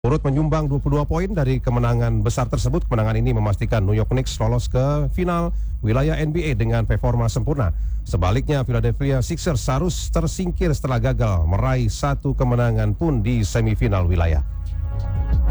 Turut menyumbang 22 poin dari kemenangan besar tersebut, kemenangan ini memastikan New York Knicks lolos ke final wilayah NBA dengan performa sempurna. Sebaliknya, Philadelphia Sixers harus tersingkir setelah gagal meraih satu kemenangan pun di semifinal wilayah.